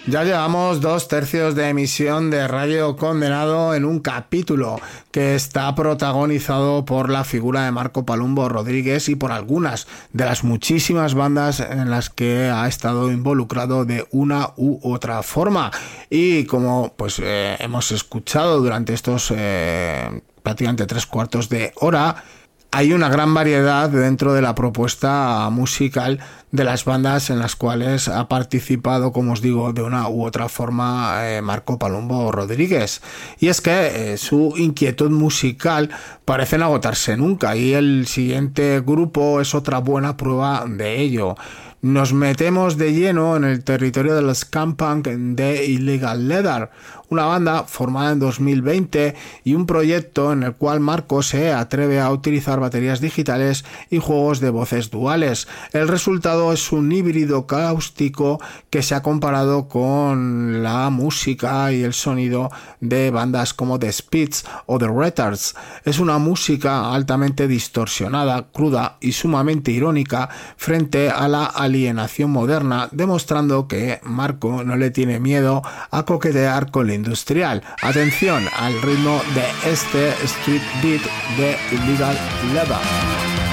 Ya llevamos 2/3 de emisión de Radio Condenado en un capítulo que está protagonizado por la figura de Marco Palumbo Rodríguez y por algunas de las muchísimas bandas en las que ha estado involucrado de una u otra forma. Y como hemos escuchado durante estos prácticamente 3/4 de hora, hay una gran variedad dentro de la propuesta musical de las bandas en las cuales ha participado, como os digo, de una u otra forma Marco Palumbo Rodríguez. Y es que su inquietud musical parece no agotarse nunca, y el siguiente grupo es otra buena prueba de ello. Nos metemos de lleno en el territorio de los Scum Punk de Illegal Leather, una banda formada en 2020 y un proyecto en el cual Marco se atreve a utilizar baterías digitales y juegos de voces duales. El resultado es un híbrido cáustico que se ha comparado con la música y el sonido de bandas como The Spits o The Retards. Es una música altamente distorsionada, cruda y sumamente irónica frente a la alienación moderna, demostrando que Marco no le tiene miedo a coquetear con lo industrial. Atención al ritmo de este Street Beat de Illegal Leather.